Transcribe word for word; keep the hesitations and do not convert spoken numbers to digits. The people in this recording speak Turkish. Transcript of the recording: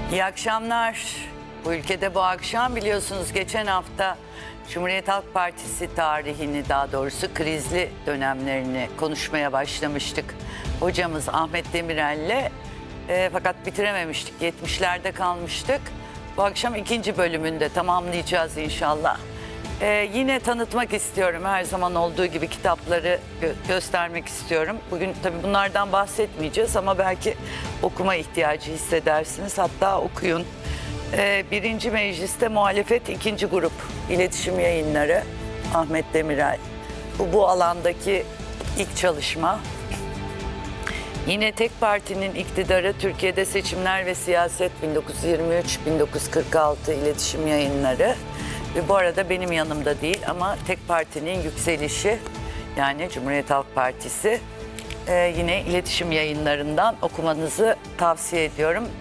İyi akşamlar. Bu ülkede bu akşam biliyorsunuz geçen hafta Cumhuriyet Halk Partisi tarihini, daha doğrusu krizli dönemlerini konuşmaya başlamıştık. Hocamız Ahmet Demirel'le e, fakat bitirememiştik. yetmişlerde kalmıştık. Bu akşam ikinci bölümünde tamamlayacağız inşallah. Ee, yine tanıtmak istiyorum, her zaman olduğu gibi kitapları gö- göstermek istiyorum. Bugün tabii bunlardan bahsetmeyeceğiz ama belki okuma ihtiyacı hissedersiniz, hatta okuyun. Ee, birinci Mecliste Muhalefet ikinci Grup İletişim Yayınları, Ahmet Demirel. Bu, bu alandaki ilk çalışma. Yine tek partinin iktidarı, Türkiye'de Seçimler ve Siyaset bin dokuz yüz yirmi üç bin dokuz yüz kırk altı İletişim Yayınları. Ve bu arada benim yanımda değil ama tek partinin yükselişi, yani Cumhuriyet Halk Partisi, ee, yine iletişim yayınlarından okumanızı tavsiye ediyorum.